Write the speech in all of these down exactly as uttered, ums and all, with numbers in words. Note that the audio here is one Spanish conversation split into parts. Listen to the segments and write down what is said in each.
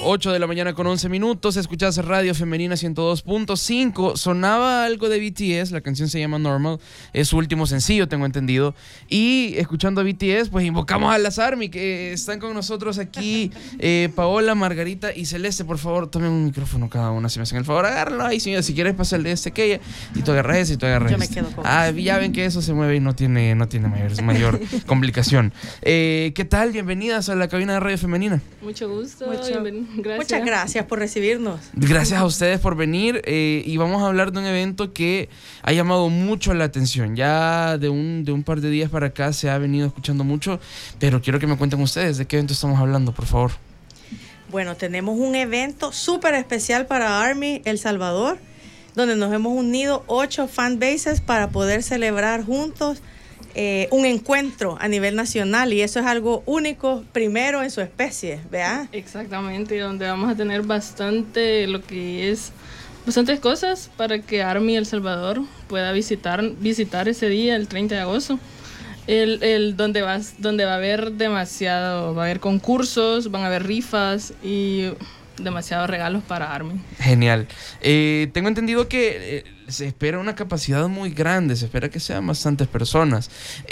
ocho de la mañana con once minutos, escuchás Radio Femenina ciento dos punto cinco. Sonaba algo de B T S, la canción se llama Normal, es su último sencillo, tengo entendido. Y escuchando a B T S, pues invocamos a las ARMY que están con nosotros aquí. Eh, Paola, Margarita y Celeste, por favor, tomen un micrófono cada una, si me hacen el favor, agárralo ahí, señora. Si quieres pasar el de este que ella, y tú agarras ese y tú agarras Yo me este. quedo con Ah, ya ven que eso se mueve y no tiene, no tiene mayor, mayor complicación. Eh, ¿Qué tal? Bienvenidas a la cabina de Radio Femenina. Mucho gusto. Mucho, gracias. Muchas gracias por recibirnos. Gracias a ustedes por venir eh, y vamos a hablar de un evento que ha llamado mucho la atención. Ya de un, de un par de días para acá se ha venido escuchando mucho, pero quiero que me cuenten ustedes de qué evento estamos hablando, por favor. Bueno, tenemos un evento súper especial para ARMY El Salvador, donde nos hemos unido ocho fanbases para poder celebrar juntos Eh, un encuentro a nivel nacional, y eso es algo único, primero en su especie, ¿verdad? Exactamente, donde vamos a tener bastante lo que es bastantes cosas para que ARMY El Salvador pueda visitar visitar ese día, el treinta de agosto. El, el donde vas donde va a haber demasiado, va a haber concursos, van a haber rifas y demasiados regalos para ARMY. Genial. Eh, tengo entendido que eh, se espera una capacidad muy grande, se espera que sean bastantes personas.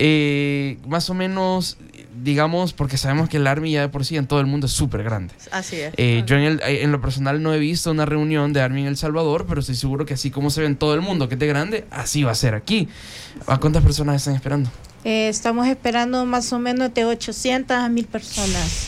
Eh, más o menos, digamos, porque sabemos que el ARMY ya de por sí en todo el mundo es súper grande. Así es. Eh, yo en, el, en lo personal no he visto una reunión de ARMY en El Salvador, pero estoy seguro que así como se ve en todo el mundo, que es de grande, así va a ser aquí. ¿A cuántas personas están esperando? Eh, estamos esperando más o menos de ochocientas a mil personas.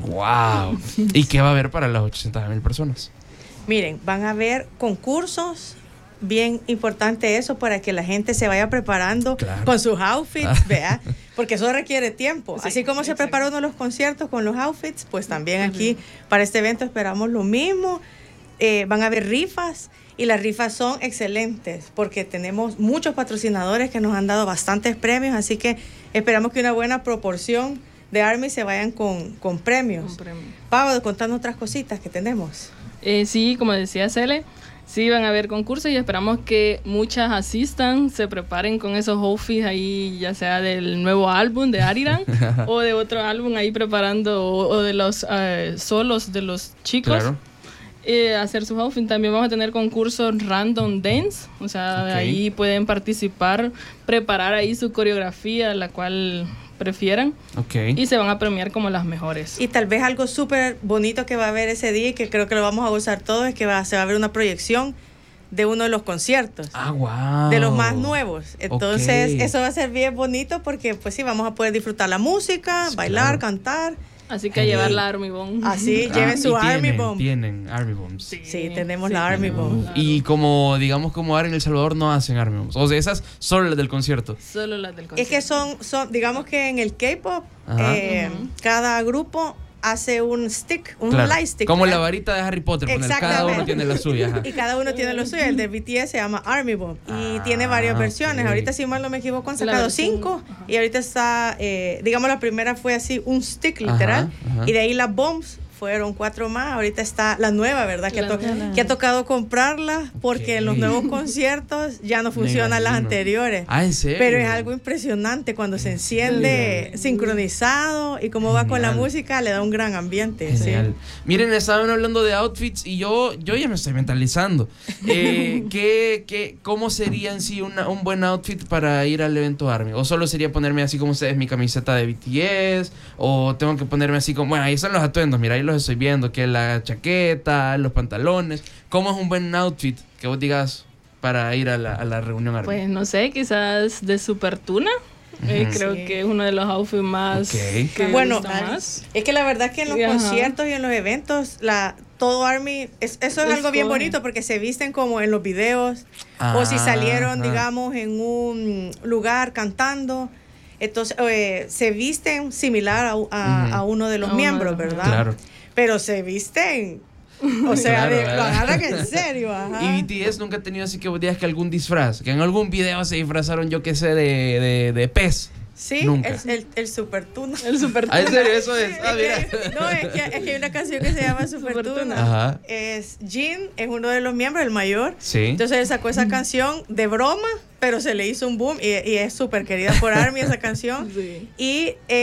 ¡Wow! ¿Y qué va a haber para las ochocientas mil personas? Miren, van a haber concursos, bien importante eso, para que la gente se vaya preparando, claro, con sus outfits, ah, ¿vea? Porque eso requiere tiempo. Sí, así como exacto. se prepara uno de los conciertos con los outfits, pues también aquí para este evento esperamos lo mismo. Eh, van a haber rifas, y las rifas son excelentes porque tenemos muchos patrocinadores que nos han dado bastantes premios, así que esperamos que una buena proporción de ARMY se vayan con, con premios. Con premios. Pablo, contando otras cositas que tenemos. Eh, sí, como decía Cele, sí van a haber concursos y esperamos que muchas asistan, se preparen con esos outfits ahí, ya sea del nuevo álbum de Ariran o de otro álbum ahí preparando, o, o de los uh, solos de los chicos. Claro. Eh, hacer sus outfits. También vamos a tener concursos Random Dance, o sea, okay, ahí pueden participar, preparar ahí su coreografía, la cual prefieran, okay, y se van a premiar como las mejores. Y tal vez algo súper bonito que va a haber ese día y que creo que lo vamos a gozar todos es que va, se va a ver una proyección de uno de los conciertos. Ah, wow. De los más nuevos. Entonces, okay, eso va a ser bien bonito porque pues sí, vamos a poder disfrutar la música, sí, bailar, claro, cantar. Así que a llevar la Army Bomb. Así, ah, lleven su tienen, Army Bomb. Tienen Army Bombs. Sí, sí, tenemos sí, la Army Bomb. Claro. Y como, digamos, como ahora en El Salvador no hacen Army Bombs. O sea, esas solo las del concierto. Solo las del concierto. Es que son, son digamos que en el K-pop, eh, uh-huh, cada grupo hace un stick, un claro, light stick. Como, ¿verdad?, la varita de Harry Potter, con el, cada uno tiene la suya. Ajá. Y cada uno tiene lo suyo. El de B T S se llama Army Bomb y ah, tiene varias versiones. Okay. Ahorita, si mal no me equivoco, han sacado cinco. Ajá. Y ahorita está, eh, digamos, la primera fue así, un stick literal. Ajá, ajá. Y de ahí las bombs fueron cuatro más. Ahorita está la nueva, ¿verdad? Que, ha, to- que ha tocado comprarla porque okay, en los nuevos conciertos ya no funcionan las anteriores. Ah, ¿en serio? Pero es algo impresionante cuando se enciende sincronizado y como va con la música, le da un gran ambiente. ¿Sí? Miren, estaban hablando de outfits y yo, yo ya me estoy mentalizando. Eh, ¿qué, qué, ¿Cómo sería en sí una, un buen outfit para ir al evento ARMY? ¿O solo sería ponerme así como ustedes mi camiseta de B T S? ¿O tengo que ponerme así como, bueno, ahí están los atuendos, mira, ahí los estoy viendo, que la chaqueta, los pantalones? ¿Cómo es un buen outfit que vos digas para ir a la, a la reunión ARMY? Pues no sé, quizás de super tuna. Uh-huh. Eh, creo sí. que es uno de los outfits más okay. que bueno, más. Es que la verdad es que en los Ajá. conciertos y en los eventos la todo ARMY es, eso es, es algo bien bonito porque se visten como en los videos ah, o si salieron, ajá. digamos, en un lugar cantando. Entonces, eh, se visten similar a, a, uh-huh. a uno de los uh-huh. miembros, ¿verdad? Claro. Pero se visten, o sea, claro, de, lo agarran en serio. Ajá. Y B T S nunca ha tenido así que vos digas que algún disfraz, que en algún video se disfrazaron, yo qué sé, de, de, de pez. Sí, nunca. El, el, el Super Tuna. El Super Tuna. ¿Ah, en serio? Eso es. Sí, ah, mira. Es que, no, es que, es que hay una canción que se llama Super, Super Tuna. Ajá. Es Jin, es uno de los miembros, el mayor. Sí. Entonces él sacó esa canción de broma, pero se le hizo un boom y, y es súper querida por ARMY esa canción. Sí. Y él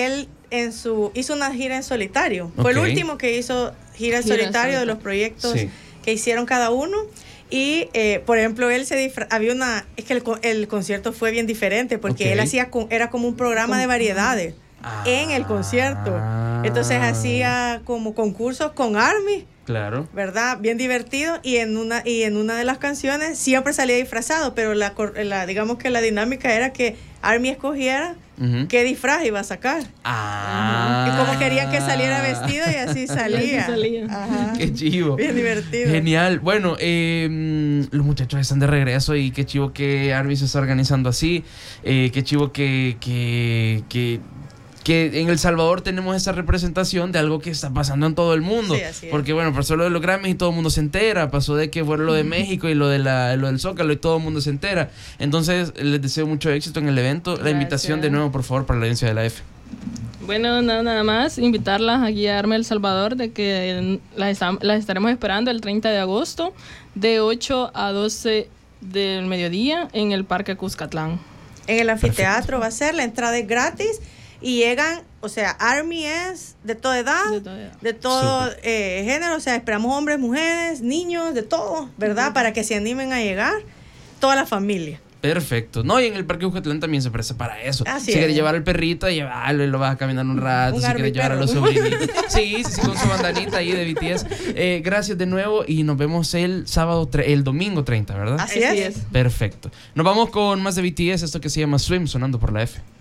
en su hizo una gira en solitario. Fue Ok. el último que hizo gira en Gira en solitario de los solitario. proyectos Sí. que hicieron cada uno. Y, eh, por ejemplo, él se disfra había una, es que el, co- el concierto fue bien diferente porque Ok. él hacía, co- era como un programa de variedades Ah. en el concierto. Entonces hacía como concursos con Army, Claro. ¿verdad? Bien divertido, y en una y en una de las canciones siempre salía disfrazado, pero la, cor- la digamos que la dinámica era que Army escogiera Ujú. qué disfraz iba a sacar. Ah. Y como querían que saliera vestido y así salía. así salía. Ajá. Qué chivo. Bien divertido. Genial. Bueno, eh, mm, los muchachos están de regreso y qué chivo que Army se está organizando así. Eh, qué chivo que, que, que, que en El Salvador tenemos esa representación de algo que está pasando en todo el mundo. Sí, así es. Porque bueno, pasó lo de los Grammys y todo el mundo se entera. Pasó de que fue lo de México y lo, de la, lo del Zócalo y todo el mundo se entera. Entonces, les deseo mucho éxito en el evento. La Gracias. invitación de nuevo, por favor, para la audiencia de la F. Bueno, nada, nada más invitarlas aquí a Army El Salvador, de que las, estam- las estaremos esperando el treinta de agosto de ocho a doce del mediodía en el Parque Cuscatlán. En el anfiteatro va a ser, la entrada es gratis y llegan, o sea, Army es de toda edad, De toda edad. de todo Súper. eh, género, o sea, esperamos hombres, mujeres, niños, de todo, ¿verdad? Para que se animen a llegar, toda la familia. Perfecto. No, y en el Parque Jucatlán también se presta para eso. Así si es. quieres llevar al perrito, llevarlo y lo vas a caminar un rato. Un si quieres llevar a los arbiperro. sobrinitos. Sí, sí, sí, con su bandanita ahí de B T S. Eh, gracias de nuevo y nos vemos el sábado, tre- el domingo treinta, ¿verdad? Así, Así es. es. Perfecto. Nos vamos con más de B T S, esto que se llama Swim, sonando por la F.